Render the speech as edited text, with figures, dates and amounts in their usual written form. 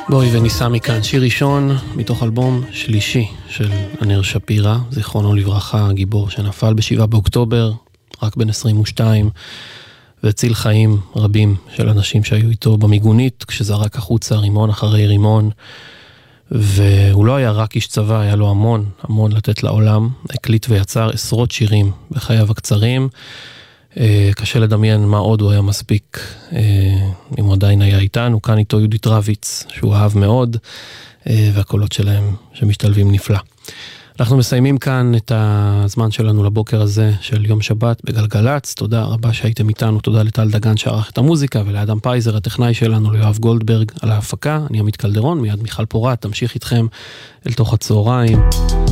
בואי וניסע מכאן שיר ראשון מתוך אלבום שלישי של ענר שפירא, זיכרונו לברכה, גיבור שנפל ב7 באוקטובר, רק בן 22, והציל חיים רבים של אנשים שהיו איתו במיגונית, כשזרק החוצה רימון אחרי רימון, והוא לא היה רק איש צבא, היה לו המון לתת לעולם, הקליט ויצר עשרות שירים בחייו הקצרים, קשה לדמיין מה עוד הוא היה מספיק, אם הוא עדיין היה איתנו, כאן איתו יהודית רביץ, שהוא אהב מאוד, והקולות שלהם שמשתלבים נפלא. אנחנו מסיימים כאן את הזמן שלנו לבוקר הזה של יום שבת בגלגלץ, תודה רבה שהייתם איתנו, תודה לטל דגן שערך את המוזיקה, ולאדם פייזר, הטכנאי שלנו, ליואב גולדברג על ההפקה, אני עמית קלדרון, מיד מיכל פורת, תמשיך איתכם אל תוך הצהריים.